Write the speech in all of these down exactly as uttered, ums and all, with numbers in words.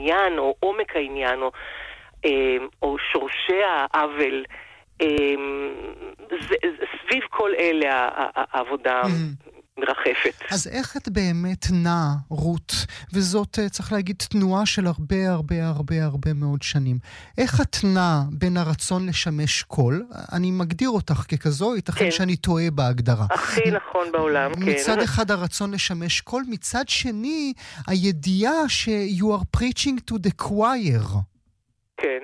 העניין, או עומק העניין, או, או שורשי העוול, זה, סביב כל אלה העבודה מרחפת. אז איך את באמת נעה, רות, וזאת צריך להגיד תנועה של הרבה הרבה הרבה הרבה מאוד שנים. איך את נעה בין הרצון לשמש קול? אני מגדיר אותך ככזו, ייתכן כן. שאני טועה בהגדרה. הכי נכון בעולם, מצד כן. מצד אחד הרצון לשמש קול, מצד שני הידיעה ש- you are preaching to the choir. כן.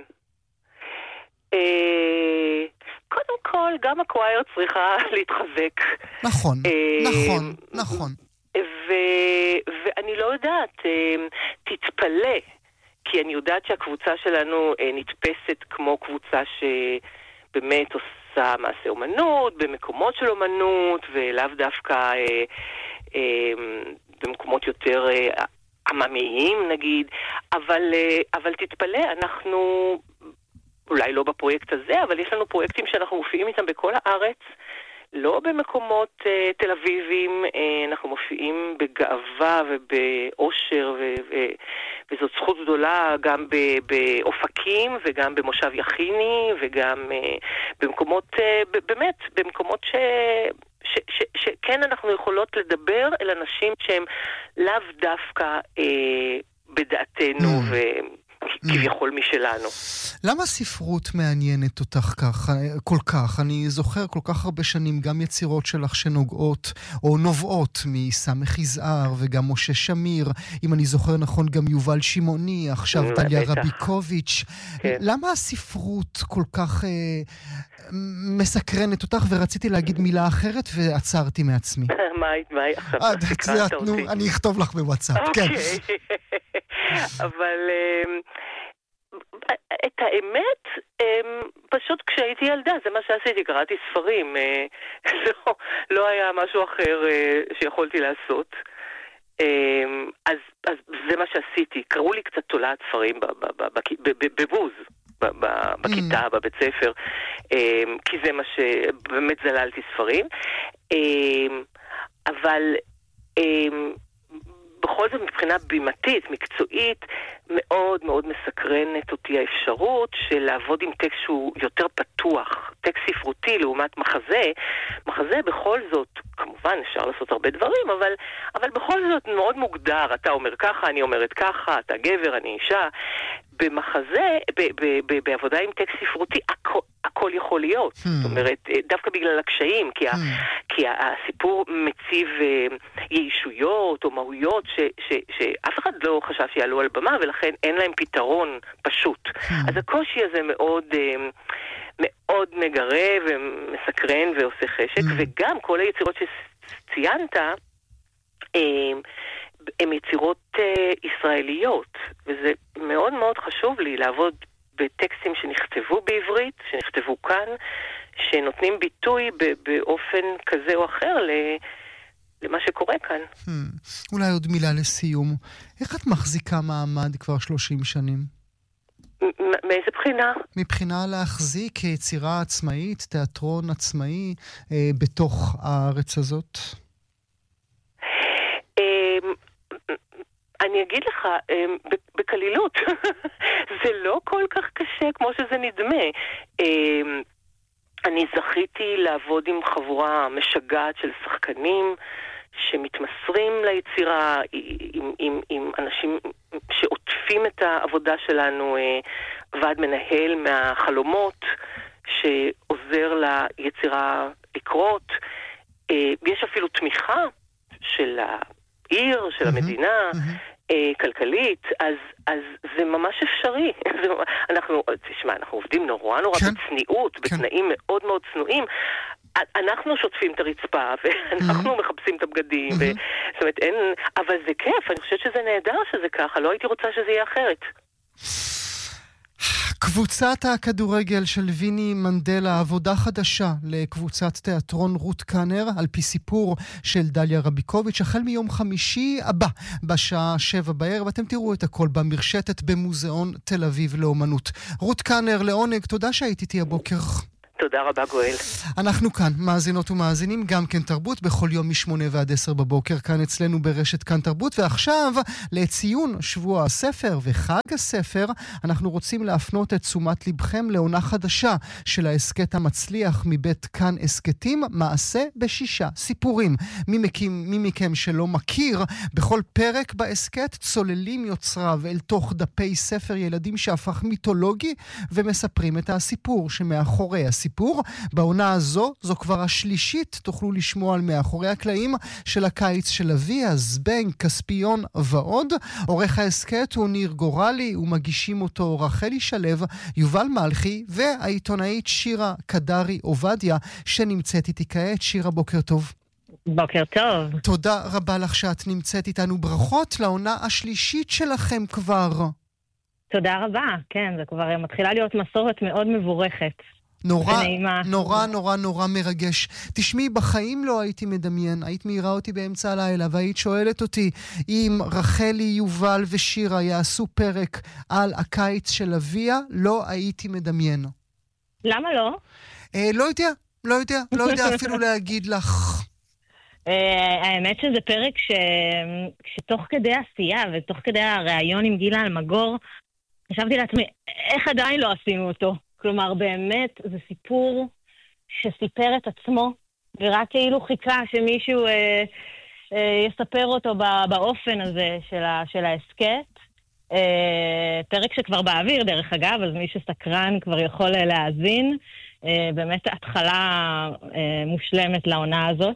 אה... קודם כל, גם הקווייר צריכה להתחזק. נכון, נכון, נכון. ואני לא יודעת, תתפלא, כי אני יודעת שהקבוצה שלנו נתפסת כמו קבוצה שבאמת עושה מעשה אומנות, במקומות של אומנות, ולאו דווקא במקומות יותר עממיים נגיד, אבל, אבל תתפלא, אנחנו... אולי לא בפרויקט הזה, אבל יש לנו פרויקטים שאנחנו מופיעים איתם בכל הארץ, לא במקומות uh, תל אביבים, uh, אנחנו מופיעים בגאווה ובאושר, ו- ו- וזאת זכות גדולה גם באופקים וגם במושב יחיני, וגם uh, במקומות, uh, באמת, במקומות ש... ש- ש- שכן אנחנו יכולות לדבר אל אנשים שהם לאו דווקא uh, בדעתנו ו... כביכול משלנו. למה ספרות מעניינת אותך כך, כל כך? אני זוכר כל כך הרבה שנים גם יצירות שלך שנוגעות או נובעות מסמך יזהר וגם משה שמיר, אם אני זוכר נכון גם יובל שמעוני, עכשיו דליה רביקוביץ'. כן. למה הספרות כל כך אה, מסקרנת אותך? ורציתי להגיד מילה אחרת ועצרתי מעצמי. מה היית? עכשיו תקראת אותי. אני אכתוב לך בוואטסאפ, כן. אבל את האמת, פשוט כשהייתי ילדה, זה מה שעשיתי, קראתי ספרים, לא, לא היה משהו אחר שיכולתי לעשות. אז, אז זה מה שעשיתי, קראו לי קצת תולעת ספרים בבוז, בכיתה, בבית ספר, כי זה מה שבאמת זללתי ספרים. אבל בכל זאת מבחינה בימתית, מקצועית, מאוד מאוד מסקרנת אותי האפשרות של לעבוד עם טקסט שהוא יותר פתוח, טקסט ספרותי לעומת מחזה. מחזה בכל זאת, כמובן אפשר לעשות הרבה דברים, אבל, אבל בכל זאת מאוד מוגדר, אתה אומר ככה, אני אומרת ככה, אתה גבר, אני אישה. במחזה, ב- ב- ב- בעבודה עם טקסט ספרותי, הכל, הכל יכול להיות. Hmm. זאת אומרת, דווקא בגלל הקשיים, כי, hmm. ה- כי הסיפור מציב uh, ישויות או מהויות ש- ש- שאף אחד לא חשב שיעלו על במה, ולכן אין להם פתרון פשוט. Hmm. אז הקושי הזה מאוד... Uh, מאוד מגרה ומסקרן ועושה חשק, mm. וגם כל היצירות שציינת הן יצירות uh, ישראליות, וזה מאוד מאוד חשוב לי לעבוד בטקסטים שנכתבו בעברית, שנכתבו כאן, שנותנים ביטוי באופן כזה או אחר למה שקורה כאן. Hmm. אולי עוד מילה לסיום. איך את מחזיקה מעמד כבר שלושים שנים? מאיזה בחינה? מבחינה להחזיק יצירה עצמאית, תיאטרון עצמאי, אה, בתוך הארץ הזאת? אה, אני אגיד לך, אה, בקלילות, זה לא כל כך קשה כמו שזה נדמה. אה, אני זכיתי לעבוד עם חבורה משגעת של שחקנים, שמתמסרים ליצירה, עם, עם, עם אנשים שעוטפים את העבודה שלנו, ועד מנהל מהחלומות שעוזר ליצירה לקרות. יש אפילו תמיכה של העיר, של המדינה, כלכלית, אז, אז זה ממש אפשרי. אנחנו, תשמע, אנחנו עובדים נורא נורא בצניעות, בתנאים מאוד מאוד צנועים. אנחנו שוטפים את הרצפה, ואנחנו מחפשים את הבגדים, זאת אומרת, אין, אבל זה כיף, אני חושבת שזה נהדר שזה ככה, לא הייתי רוצה שזה יהיה אחרת. קבוצת הכדורגל של ויני מנדלה, עבודה חדשה לקבוצת תיאטרון רות קאנר, על פי סיפור של דליה רביקוביץ', החל מיום חמישי הבא, בשעה שבע בערב, ואתם תראו את הכל במרשתת במוזיאון תל אביב לאומנות. רות קאנר, לעונג, תודה שהייתי איתי הבוקר. תודה. תודה רבה גואל. אנחנו כאן, מאזינות ומאזינים, גם כן תרבות, בכל יום משמונה ועד עשר בבוקר, כאן אצלנו ברשת כאן תרבות, ועכשיו לציון שבוע הספר וחג הספר, אנחנו רוצים להפנות את תשומת לבכם לעונה חדשה של ההסקט המצליח מבית כאן הסקטים, מעשה בשישה סיפורים. מי מכם, מי מכם שלא מכיר, בכל פרק בהסקט צוללים יוצריו אל תוך דפי ספר ילדים שהפך מיתולוגי, ומספרים את הסיפור שמאחורי הסיפור. בעונה הזו, זו כבר השלישית, תוכלו לשמוע על מאחורי הקלעים של הקיץ של אביה, זבנג, כספיון ועוד. עורך ההסקט הוא ניר גורלי, ומגישים אותו רחלי שלב, יובל מלכי, והעיתונאית שירה קדרי עובדיה, שנמצאת איתי כעת. שירה, בוקר טוב. בוקר טוב. תודה רבה לך שאת נמצאת איתנו. ברכות לעונה השלישית שלכם כבר. תודה רבה, כן, זה כבר מתחילה להיות מסורת מאוד מבורכת. נורא, נורא, נורא, נורא מרגש. תשמעי, בחיים לא הייתי מדמיין, היית מהירה אותי באמצע הלילה, והיית שואלת אותי, אם רחלי, יובל ושירה יעשו פרק על הקיץ של אביה, לא הייתי מדמיין. למה לא? אה, לא יודע, לא יודע, לא יודע אפילו להגיד לך. האמת שזה פרק שתוך כדי עשייה ותוך כדי הראיון עם גילה אלמגור, חשבתי לעצמי, איך עדיין לא עשינו אותו? כלומר, באמת, זה סיפור שסיפר את עצמו, ורק כאילו חיכה שמישהו אה, אה, יספר אותו באופן הזה של, ה, של ההסקט. אה, פרק שכבר באוויר, דרך אגב, אז מי שסקרן כבר יכול להאזין. אה, באמת, התחלה אה, מושלמת לעונה הזאת.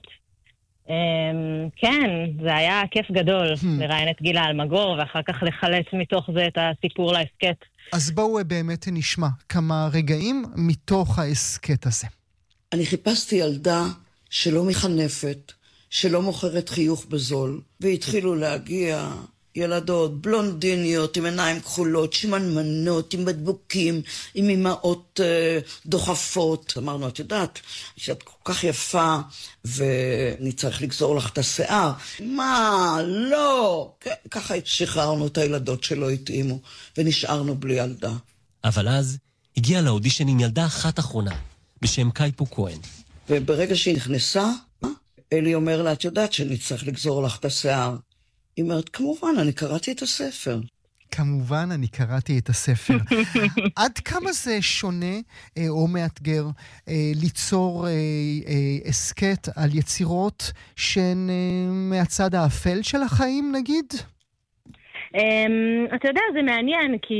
כן, זה היה כיף גדול לראיין את גילה אלמגור, ואחר כך לחלץ מתוך זה את הסיפור להסקט. אז בואו באמת נשמע כמה רגעים מתוך ההסקט הזה. אני חיפשתי ילדה שלא מחנפת, שלא מוכרת חיוך בזול, והתחילו להגיע ילדות בלונדיניות עם עיניים כחולות, שמנמנות, עם בדבוקים, עם אמאות אה, דוחפות. אמרנו, את יודעת, שאת כל כך יפה, ואני צריך לגזור לך את השיער. מה? לא! כן, ככה שחררנו את הילדות שלא התאימו, ונשארנו בלי ילדה. אבל אז הגיעה לאודישנים ילדה אחת אחרונה, בשם קייפו כהן. וברגע שהיא נכנסה, אלי אומר לה, את יודעת שאני צריך לגזור לך את השיער. היא אומרת, כמובן, אני קראתי את הספר. כמובן, אני קראתי את הספר. עד כמה זה שונה אה, או מאתגר אה, ליצור אה, אה, הסקט על יצירות שהן אה, מהצד האפל של החיים, נגיד? Um, אתה יודע, זה מעניין, כי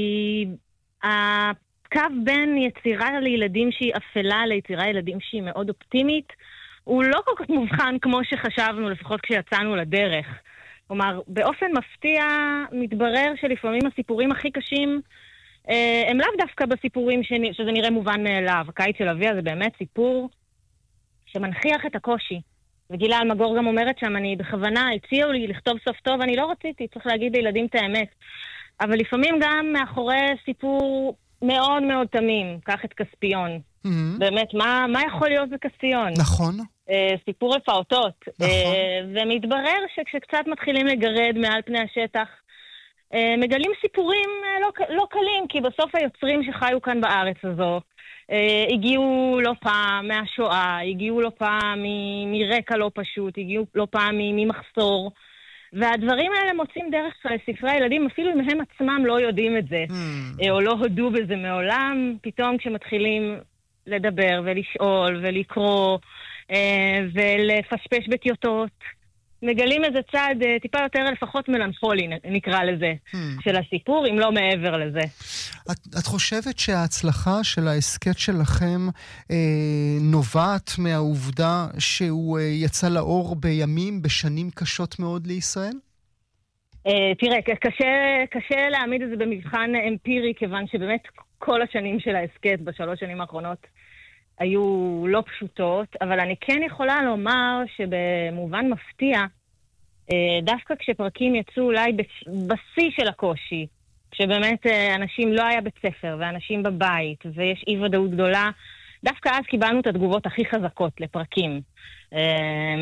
הקו בין יצירה לילדים שהיא אפלה ליצירה ילדים שהיא מאוד אופטימית, הוא לא כל כך מובחן כמו שחשבנו, לפחות כשיצאנו לדרך. כלומר, באופן מפתיע מתברר שלפעמים הסיפורים הכי קשים אה, הם לאו דווקא בסיפורים שאני, שזה נראה מובן מאליו. הקיץ של אביה זה באמת סיפור שמנחיח את הקושי. וגילה אלמגור גם אומרת שם, אני בכוונה, הציעו לי לכתוב סוף טוב, אני לא רציתי, צריך להגיד לילדים את האמת. אבל לפעמים גם מאחורי סיפור מאוד מאוד תמים, קח את כספיון. Mm-hmm. באמת, מה, מה יכול להיות בכספיון? נכון. סיפור לפעוטות. ומתברר שכשקצת מתחילים לגרד מעל פני השטח, מגלים סיפורים לא, לא קלים, כי בסוף היוצרים שחיו כאן בארץ הזו, הגיעו לא פעם מהשואה, הגיעו לא פעם מרקע לא פשוט, הגיעו לא פעם ממחסור, והדברים האלה מוצאים דרך ספרי הילדים, אפילו אם הם עצמם לא יודעים את זה, mm. או לא הודו בזה מעולם, פתאום כשמתחילים לדבר ולשאול ולקרוא, ולפשפש בטיוטות, מגלים איזה צעד טיפה יותר לפחות מלנכולי, נקרא לזה, hmm. של הסיפור, אם לא מעבר לזה. את, את חושבת שההצלחה של ההסקט שלכם אה, נובעת מהעובדה שהוא אה, יצא לאור בימים, בשנים קשות מאוד לישראל? אה, תראה, קשה, קשה להעמיד את זה במבחן אמפירי, כיוון שבאמת כל השנים של ההסקט בשלוש שנים האחרונות היו לא פשוטות, אבל אני כן יכולה לומר שבמובן מפתיע, דווקא כשפרקים יצאו אולי בשיא של הקושי, כשבאמת אנשים לא היה בית ספר, ואנשים בבית, ויש אי ודאות גדולה, דווקא אז קיבלנו את התגובות הכי חזקות לפרקים.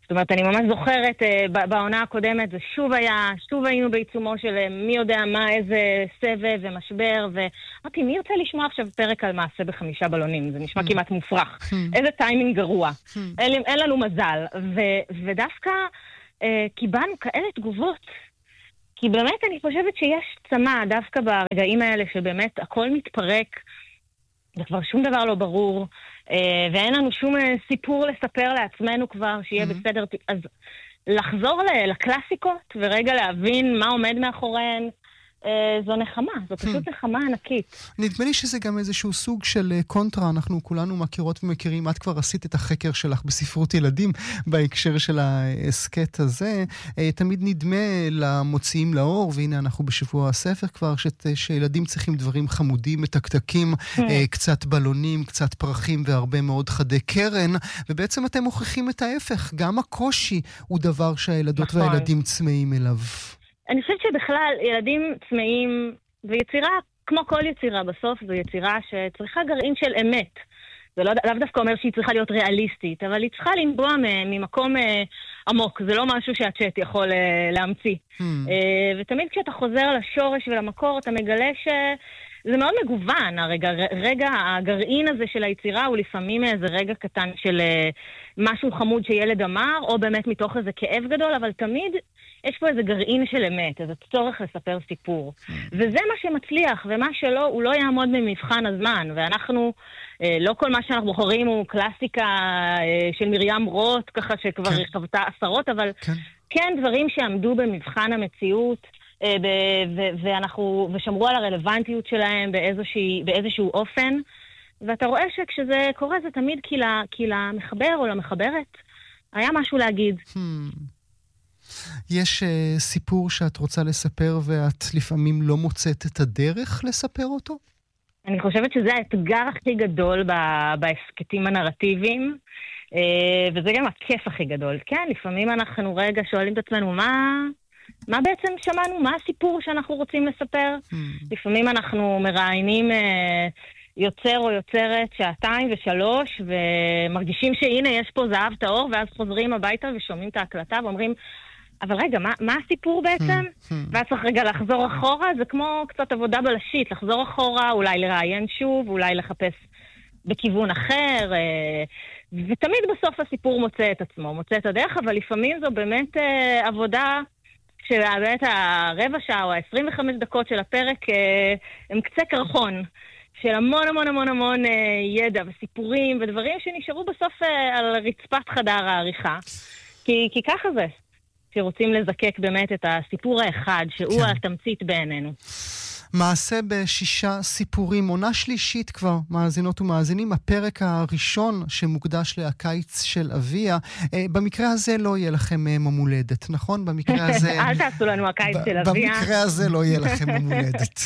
זאת אומרת, אני ממש זוכרת, בעונה הקודמת, זה שוב היה, שוב היינו בעיצומו של מי יודע מה, איזה סבב ומשבר, ואמרתי, מי יוצא לשמוע עכשיו פרק על מעשה בחמישה בלונים? זה נשמע כמעט מופרך. איזה טיימינג גרוע. אין, אין לנו מזל. ו, ודווקא אה, קיבלנו כאלה תגובות, כי באמת אני חושבת שיש צמא דווקא ברגעים האלה, שבאמת הכל מתפרק, וכבר שום דבר לא ברור, ואין לנו שום סיפור לספר לעצמנו כבר, שיהיה mm-hmm. בסדר. אז לחזור לקלאסיקות, ורגע להבין מה עומד מאחוריהן, זו נחמה, זו פשוט נחמה ענקית. נדמה לי שזה גם איזשהו סוג של קונטרה, אנחנו כולנו מכירות ומכירים, את כבר עשית את החקר שלך בספרות ילדים בהקשר של העסקת הזה, תמיד נדמה למוציאים לאור, והנה אנחנו בשבוע הספר כבר, שילדים צריכים דברים חמודים, מתקתקים, קצת בלונים, קצת פרחים והרבה מאוד חדי קרן, ובעצם אתם מוכיחים את ההפך, גם הקושי הוא דבר שהילדות והילדים צמאים אליו. אני חושבת שבכלל ילדים צמאים, ויצירה, כמו כל יצירה בסוף, זו יצירה שצריכה גרעין של אמת. זה לא, לאו דווקא אומר שהיא צריכה להיות ריאליסטית, אבל היא צריכה לנבוע ממקום עמוק. זה לא משהו שהצ'אט יכול להמציא. Hmm. ותמיד כשאתה חוזר לשורש ולמקור, אתה מגלה שזה מאוד מגוון. הרגע, רגע, הגרעין הזה של היצירה הוא לפעמים איזה רגע קטן של משהו חמוד שילד אמר, או באמת מתוך איזה כאב גדול, אבל תמיד יש פה איזה גרעין של אמת, איזה צורך לספר סיפור. וזה מה שמצליח, ומה שלא, הוא לא יעמוד במבחן הזמן. ואנחנו, לא כל מה שאנחנו בוחרים הוא קלאסיקה של מרים רוט, ככה שכבר כן. חוותה עשרות, אבל כן. כן דברים שעמדו במבחן המציאות, ואנחנו, ושמרו על הרלוונטיות שלהם באיזושהי, באיזשהו אופן. ואתה רואה שכשזה קורה זה תמיד כי, לה, כי למחבר או למחברת היה משהו להגיד. Hmm. יש uh, סיפור שאת רוצה לספר ואת לפעמים לא מוצאת את הדרך לספר אותו? אני חושבת שזה האתגר הכי גדול בהסקטים הנרטיביים, uh, וזה גם הכיף הכי גדול. כן, לפעמים אנחנו רגע שואלים את עצמנו, מה, מה בעצם שמענו? מה הסיפור שאנחנו רוצים לספר? Hmm. לפעמים אנחנו מראיינים Uh, יוצר או יוצרת שעתיים ושלוש, ומרגישים שהנה יש פה זהב טהור, ואז חוזרים הביתה ושומעים את ההקלטה ואומרים, אבל רגע, מה, מה הסיפור בעצם? ואז צריך רגע לחזור אחורה, זה כמו קצת עבודה בלשית, לחזור אחורה, אולי לראיין שוב, אולי לחפש בכיוון אחר, ותמיד בסוף הסיפור מוצא את עצמו, מוצא את הדרך, אבל לפעמים זו באמת עבודה שבאמת הרבע שעה או ה-עשרים וחמש דקות של הפרק הם קצה קרחון. של המון המון המון המון אה, ידע וסיפורים ודברים שנשארו בסוף אה, על רצפת חדר העריכה. כי, כי ככה זה, שרוצים לזקק באמת את הסיפור האחד, שהוא כן. התמצית בעינינו. מעשה בשישה סיפורים, עונה שלישית כבר, מאזינות ומאזינים, הפרק הראשון שמוקדש להקיץ של אביה. במקרה הזה לא יהיה לכם ממולדת, נכון? במקרה הזה... אל תעשו לנו הקיץ של אביה. במקרה הזה לא יהיה לכם ממולדת.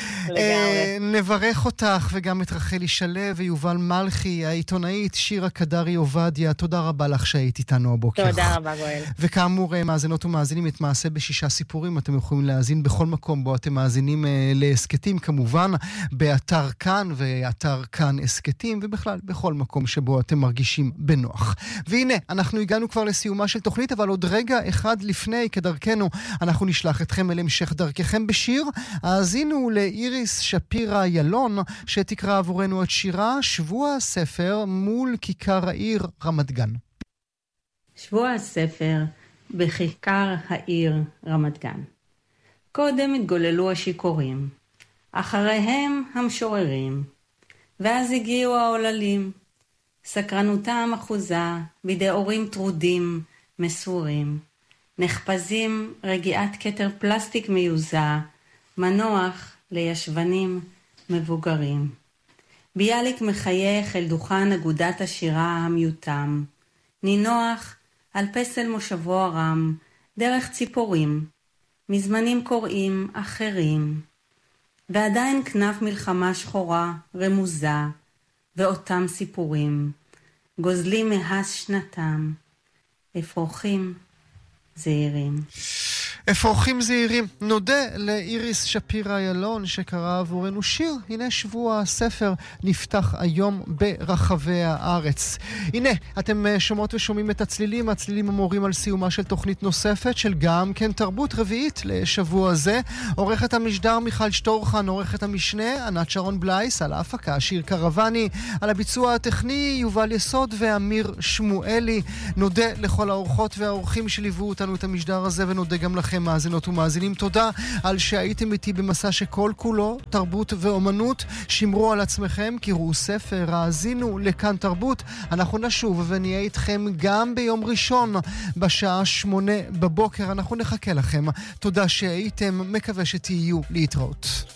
נברך אותך וגם את רחלי שלו ויובל מלכי, העיתונאית שירה קדרי עובדיה, תודה רבה לך שהיית איתנו הבוקר. תודה רבה גואל. וכאמור, מאזינות ומאזינים, את מעשה בשישה סיפורים, אתם יכולים להאזין בכל מקום בו אתם מאזינים לעסקטים, כמובן, באתר כאן ואתר כאן עסקטים, ובכלל בכל מקום שבו אתם מרגישים בנוח. והנה, אנחנו הגענו כבר לסיומה של תוכנית, אבל עוד רגע אחד לפני, כדרכנו, אנחנו נשלח אתכם אל המשך דרככם בשיר. האזינו לאיריס שפירא ילון, שתקרא עבורנו את שירה שבוע הספר מול כיכר העיר רמת גן. שבוע הספר בכיכר העיר רמת גן. קודם התגוללו השיקורים, אחריהם המשוררים, ואז הגיעו העוללים. סקרנותם אחוזה בידי הורים טרודים, מסורים, נחפזים רגיעת כתר פלסטיק מיוזה, מנוח לישבנים מבוגרים. ביאליק מחייך אל דוכן אגודת השירה המיותם, נינוח על פסל מושבו הרם, דרך ציפורים, מזמנים קוראים אחרים, ועדיין כנף מלחמה שחורה רמוזה, ואותם סיפורים, גוזלים מהס שנתם, אפרוחים זהירים. אפרוחים זהירים. נודה לאיריס שפירא ילון שקרא עבורנו שיר. הנה שבוע הספר נפתח היום ברחבי הארץ. הנה, אתם שומעות ושומעים את הצלילים, הצלילים המורים על סיומה של תוכנית נוספת של גם כן תרבות רביעית לשבוע זה. עורכת המשדר מיכל שטורחן, עורכת המשנה ענת שרון בלייס, על ההפקה שיר קרבני, על הביצוע הטכני יובל יסוד ואמיר שמואלי. נודה לכל האורחות והאורחים שליוו אותנו את המשדר הזה, ונודה גם לכם מאזינות ומאזינים. תודה על שהייתם איתי במסע שכל כולו תרבות ואומנות. שמרו על עצמכם, קראו ספר, האזינו לכאן תרבות. אנחנו נשוב ונהיה איתכם גם ביום ראשון בשעה שמונה בבוקר. אנחנו נחכה לכם. תודה שהייתם, מקווה שתהיו. להתראות.